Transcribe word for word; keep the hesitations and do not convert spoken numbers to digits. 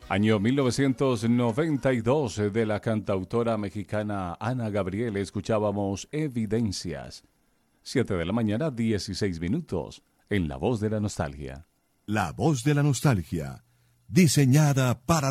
Año mil novecientos noventa y dos, de la cantautora mexicana Ana Gabriel, escuchábamos Evidencias. siete de la mañana, dieciséis minutos, en La Voz de la Nostalgia. La Voz de la Nostalgia, diseñada para